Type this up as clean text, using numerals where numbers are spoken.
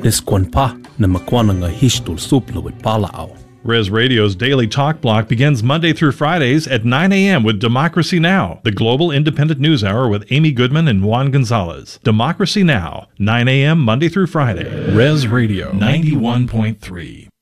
Desquanpa na makwananga hishtul suplo with palao. Res Radio's Daily Talk Block begins Monday through Fridays at 9 a.m. with Democracy Now!, the global independent news hour with Amy Goodman and Juan Gonzalez. Democracy Now!, 9 a.m. Monday through Friday. Res Radio 91.3.